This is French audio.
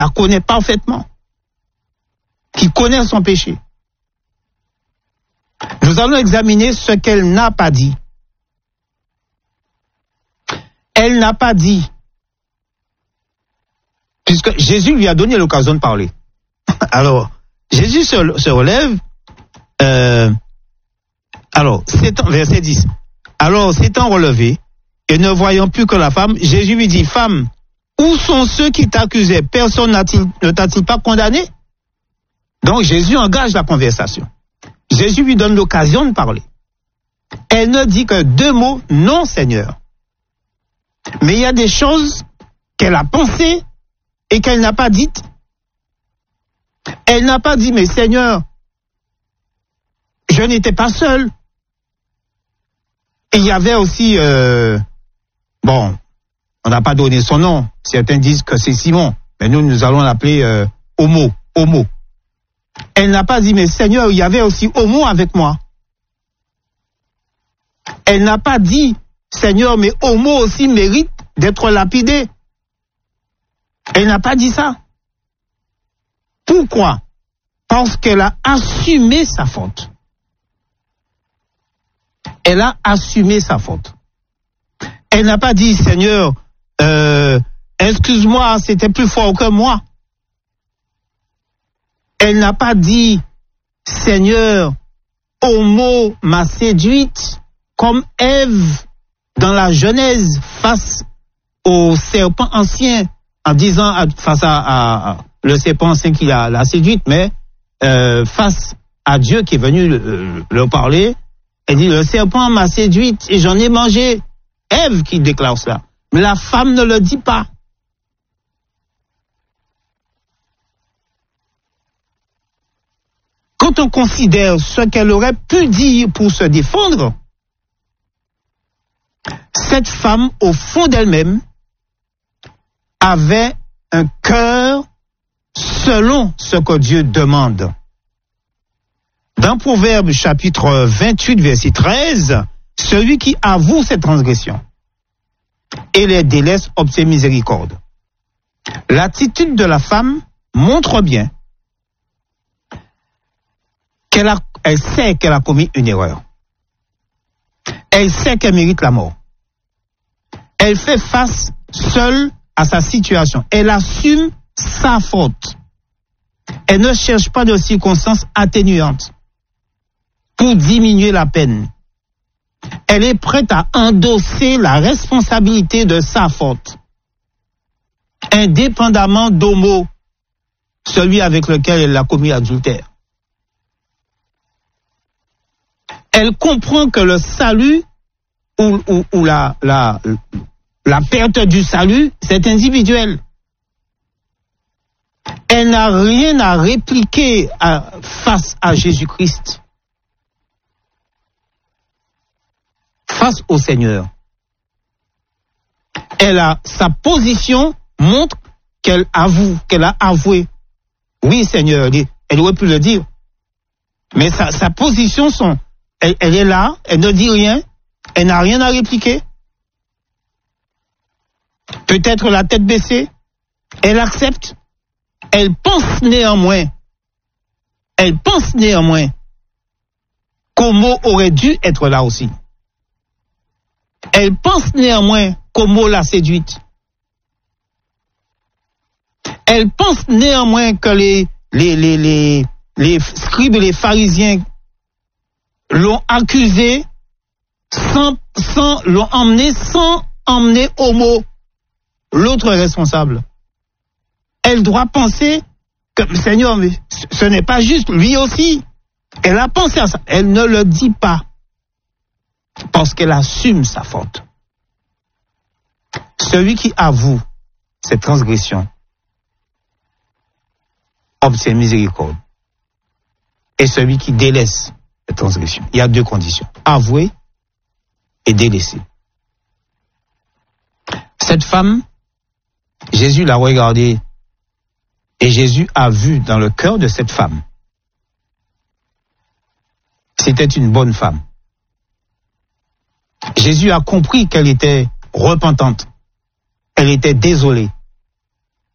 la connaît parfaitement, qui connaît son péché. Nous allons examiner ce qu'elle n'a pas dit. Elle n'a pas dit, puisque Jésus lui a donné l'occasion de parler. Alors, Jésus se relève, verset 10. Alors, s'étant relevé, et ne voyant plus que la femme, Jésus lui dit, femme, où sont ceux qui t'accusaient? Personne ne t'a-t-il pas condamné? Donc, Jésus engage la conversation. Jésus lui donne l'occasion de parler. Elle ne dit que 2 mots, non, Seigneur. Mais il y a des choses qu'elle a pensées et qu'elle n'a pas dites. Elle n'a pas dit, mais Seigneur, je n'étais pas seule. Et il y avait aussi, on n'a pas donné son nom. Certains disent que c'est Simon, mais nous allons l'appeler Homo. Elle n'a pas dit, mais Seigneur, il y avait aussi Homo avec moi. Elle n'a pas dit, Seigneur, mais Homo aussi mérite d'être lapidé. Elle n'a pas dit ça. Pourquoi? Parce qu'elle a assumé sa faute. Elle a assumé sa faute. Elle n'a pas dit, Seigneur, excuse-moi, c'était plus fort que moi. Elle n'a pas dit, Seigneur, Homo m'a séduite, comme Ève dans la Genèse face au serpent ancien, en disant face à le serpent ancien qui l'a séduite, mais face à Dieu qui est venu leur parler, elle dit, le serpent m'a séduite et j'en ai mangé. Ève qui déclare cela. Mais la femme ne le dit pas. Quand on considère ce qu'elle aurait pu dire pour se défendre, cette femme, au fond d'elle-même, avait un cœur selon ce que Dieu demande. Dans Proverbe chapitre 28, verset 13, celui qui avoue ses transgressions et les délaisse obtient miséricorde. L'attitude de la femme montre bien elle sait qu'elle a commis une erreur. Elle sait qu'elle mérite la mort. Elle fait face seule à sa situation. Elle assume sa faute. Elle ne cherche pas de circonstances atténuantes pour diminuer la peine. Elle est prête à endosser la responsabilité de sa faute, indépendamment d'Homo, celui avec lequel elle a commis adultère. Elle comprend que le salut ou la perte du salut, c'est individuel. Elle n'a rien à répliquer face à Jésus-Christ. Face au Seigneur. Sa position montre qu'elle a avoué. Oui, Seigneur, elle aurait pu le dire. Mais sa position, elle est là, elle ne dit rien, elle n'a rien à répliquer. Peut-être la tête baissée, elle accepte. Elle pense néanmoins qu'Homo aurait dû être là aussi. Elle pense néanmoins qu'Homo l'a séduite. Elle pense néanmoins que les scribes et les pharisiens l'ont accusé l'ont emmené sans emmener Homo, l'autre responsable. Elle doit penser que, Seigneur, mais ce n'est pas juste, lui aussi. Elle a pensé à ça. Elle ne le dit pas parce qu'elle assume sa faute. Celui qui avoue ses transgressions obtient miséricorde. Et celui qui délaisse ses transgressions. Il y a deux conditions. Avouer et délaisser. Cette femme, Jésus l'a regardée et Jésus a vu dans le cœur de cette femme. C'était une bonne femme. Jésus a compris qu'elle était repentante. Elle était désolée.